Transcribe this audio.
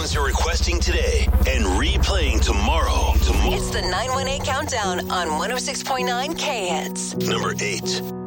songs you're requesting today and replaying tomorrow. It's the 918 Countdown on 106.9 K-Hits. Number 8.